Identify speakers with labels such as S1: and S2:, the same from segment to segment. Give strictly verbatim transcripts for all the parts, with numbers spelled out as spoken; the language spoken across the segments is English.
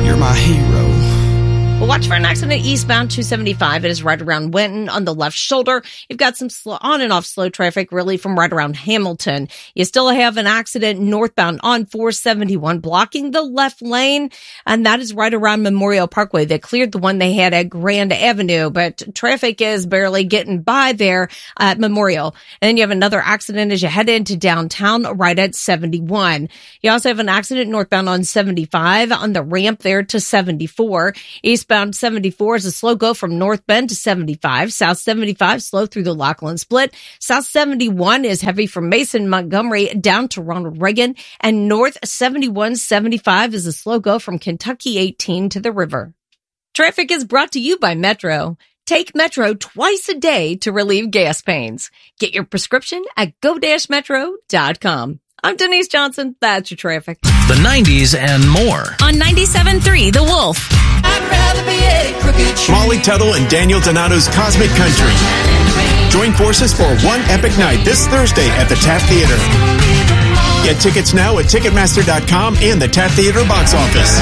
S1: You're my hero.
S2: Well, watch for an accident eastbound two seventy-five. It is right around Winton on the left shoulder. You've got some slow, on and off slow traffic really from right around Hamilton. You still have an accident northbound on four seventy-one blocking the left lane, and that is right around Memorial Parkway. They cleared the one they had at Grand Avenue, but traffic is barely getting by there at Memorial. And then you have another accident as you head into downtown right at seventy-one. You also have an accident northbound on seventy-five on the ramp there to seventy-four. Eastbound seventy-four is a slow go from North Bend to seventy-five. South seventy-five slow through the Lachlan Split. South seventy-one is heavy from Mason Montgomery down to Ronald Reagan. And North seventy-one seventy-five is a slow go from Kentucky eighteen to the river. Traffic is brought to you by Metro. Take Metro twice a day to relieve gas pains. Get your prescription at go dash metro dot com. I'm Denise Johnson. That's your traffic.
S3: The nineties and more.
S4: On ninety-seven point three The Wolf.
S5: I'd rather be a crooked tree.
S6: Molly Tuttle and Daniel Donato's Cosmic Country. Join forces for one epic night this Thursday at the Taft Theater. Get tickets now at Ticketmaster dot com and the Taft Theater box office.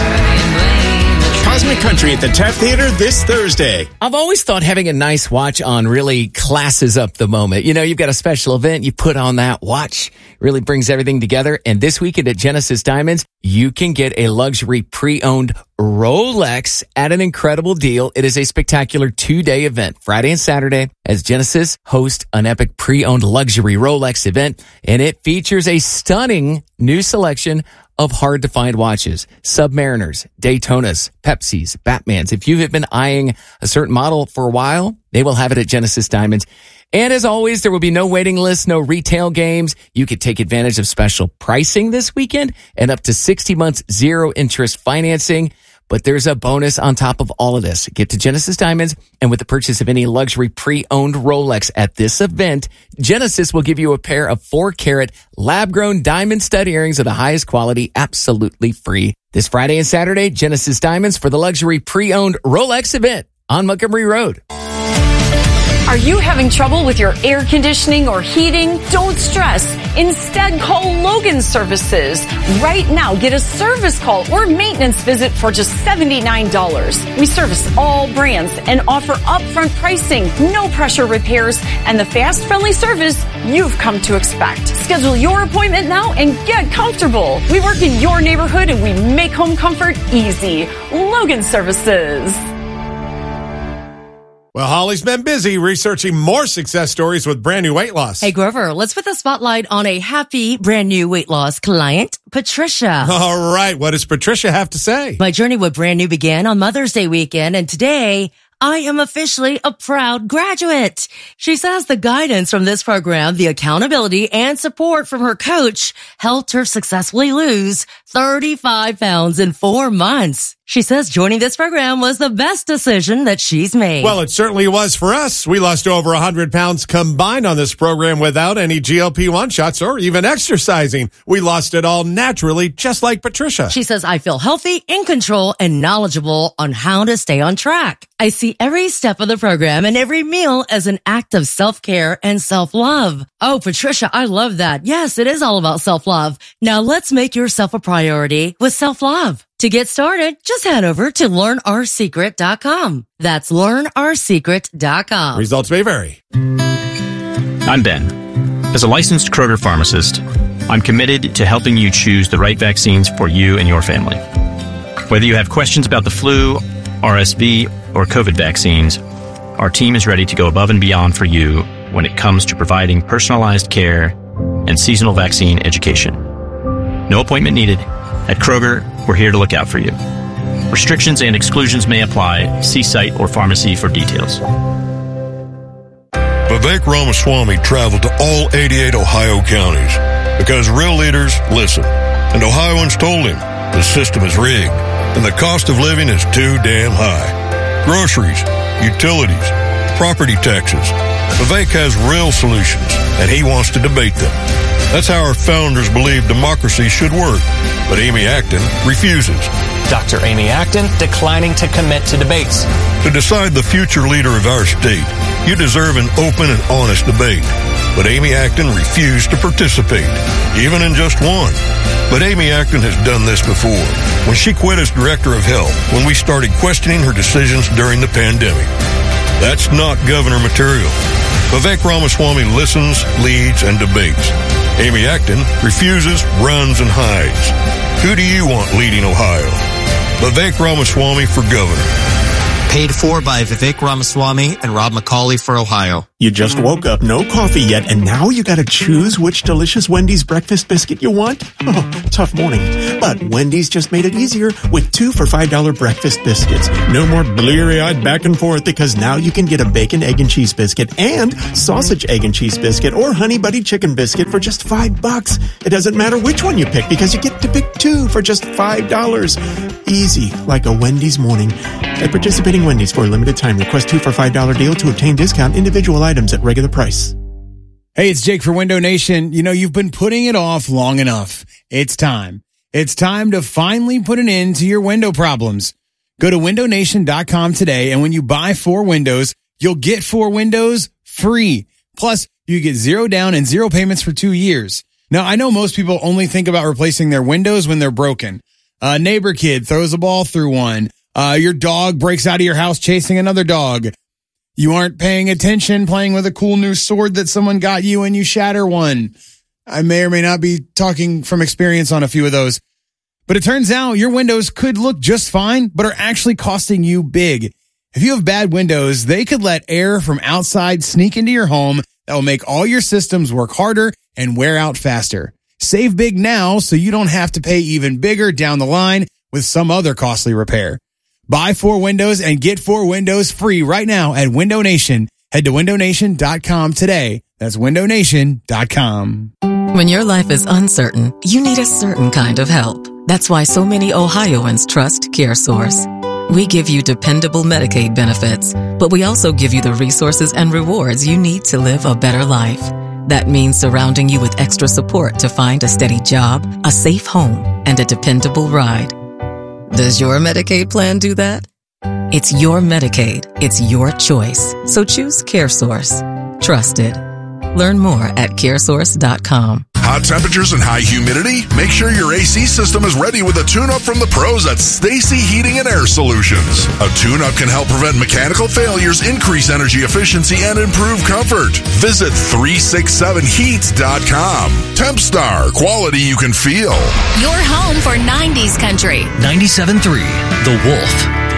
S6: Cosmic Country at the Taft Theater this Thursday.
S7: I've always thought having a nice watch on really classes up the moment. You know, you've got a special event, you put on that watch, really brings everything together. And this weekend at Genesis Diamonds, you can get a luxury pre-owned Rolex at an incredible deal. It is a spectacular two-day event, Friday and Saturday, as Genesis hosts an epic pre-owned luxury Rolex event. And it features a stunning new selection of hard-to-find watches, Submariners, Daytonas, Pepsis, Batmans. If you have been eyeing a certain model for a while, they will have it at Genesis Diamonds. And as always, there will be no waiting lists, no retail games. You could take advantage of special pricing this weekend and up to sixty months zero interest financing. But there's a bonus on top of all of this. Get to Genesis Diamonds, and with the purchase of any luxury pre-owned Rolex at this event, Genesis will give you a pair of four carat lab-grown diamond stud earrings of the highest quality, absolutely free. This Friday and Saturday, Genesis Diamonds for the luxury pre-owned Rolex event on Montgomery Road.
S8: Are you having trouble with your air conditioning or heating? Don't stress. Instead, call Logan Services. Right now, get a service call or maintenance visit for just seventy-nine dollars. We service all brands and offer upfront pricing, no pressure repairs, and the fast, friendly service you've come to expect. Schedule your appointment now and get comfortable. We work in your neighborhood and we make home comfort easy. Logan Services.
S9: Well, Holly's been busy researching more success stories with brand new weight loss.
S4: Hey, Grover, let's put the spotlight on a happy brand new weight loss client, Patricia.
S9: All right. What does Patricia have to say?
S4: My journey with Brand New began on Mother's Day weekend, and today I am officially a proud graduate. She says the guidance from this program, the accountability and support from her coach helped her successfully lose thirty-five pounds in four months. She says joining this program was the best decision that she's made.
S9: Well, it certainly was for us. We lost over one hundred pounds combined on this program without any G L P one shots or even exercising. We lost it all naturally, just like Patricia.
S4: She says, I feel healthy, in control, and knowledgeable on how to stay on track. I see every step of the program and every meal as an act of self-care and self-love. Oh, Patricia, I love that. Yes, it is all about self-love. Now let's make yourself a priority with self-love. To get started, just head over to learn our secret dot com. That's learn our secret dot com.
S9: Results may vary.
S10: I'm Ben. As a licensed Kroger pharmacist, I'm committed to helping you choose the right vaccines for you and your family. Whether you have questions about the flu, R S V, or COVID vaccines, our team is ready to go above and beyond for you when it comes to providing personalized care and seasonal vaccine education. No appointment needed. At Kroger, we're here to look out for you. Restrictions and exclusions may apply. See site or pharmacy for details.
S11: Vivek Ramaswamy traveled to all eighty-eight Ohio counties because real leaders listen. And Ohioans told him the system is rigged and the cost of living is too damn high. Groceries, utilities, property taxes. Vivek has real solutions and he wants to debate them. That's how our founders believed democracy should work. But Amy Acton refuses.
S3: Doctor Amy Acton declining to commit to debates.
S11: To decide the future leader of our state, you deserve an open and honest debate. But Amy Acton refused to participate, even in just one. But Amy Acton has done this before, when she quit as director of health, when we started questioning her decisions during the pandemic. That's not governor material. Vivek Ramaswamy listens, leads, and debates. Amy Acton refuses, runs, and hides. Who do you want leading Ohio? Vivek Ramaswamy for governor.
S1: Paid for by Vivek Ramaswamy and Rob McCauley for Ohio.
S6: You just woke up, no coffee yet, and now you gotta choose which delicious Wendy's breakfast biscuit you want? Oh, tough morning. But Wendy's just made it easier with two for five dollar breakfast biscuits. No more bleary-eyed back and forth, because now you can get a bacon, egg, and cheese biscuit and sausage, egg, and cheese biscuit or honey buddy chicken biscuit for just five bucks. It doesn't matter which one you pick, because you get to pick two for just five dollars. Easy, like a Wendy's morning. At participating Wendy's for a limited time, request two for five dollar deal to obtain discount individual items at regular price.
S12: Hey, it's Jake for Window Nation. You know, you've been putting it off long enough. It's time. It's time to finally put an end to your window problems. Go to window nation dot com today, and when you buy four windows, you'll get four windows free. Plus, you get zero down and zero payments for two years. Now, I know most people only think about replacing their windows when they're broken. A neighbor kid throws a ball through one. Uh, your dog breaks out of your house chasing another dog. You aren't paying attention playing with a cool new sword that someone got you and you shatter one. I may or may not be talking from experience on a few of those. But it turns out your windows could look just fine, but are actually costing you big. If you have bad windows, they could let air from outside sneak into your home that will make all your systems work harder and wear out faster. Save big now so you don't have to pay even bigger down the line with some other costly repair. Buy four windows and get four windows free right now at Window Nation. Head to window nation dot com today. That's window nation dot com.
S13: When your life is uncertain, you need a certain kind of help. That's why so many Ohioans trust CareSource. We give you dependable Medicaid benefits, but we also give you the resources and rewards you need to live a better life. That means surrounding you with extra support to find a steady job, a safe home, and a dependable ride. Does your Medicaid plan do that? It's your Medicaid. It's your choice. So choose CareSource. Trust it. Learn more at care source dot com.
S14: Hot temperatures and high humidity? Make sure your A C system is ready with a tune-up from the pros at Stacy Heating and Air Solutions. A tune-up can help prevent mechanical failures, increase energy efficiency, and improve comfort. Visit three sixty-seven heat dot com. Tempstar, quality you can feel.
S15: Your home for nineties country.
S3: ninety-seven point three The Wolf.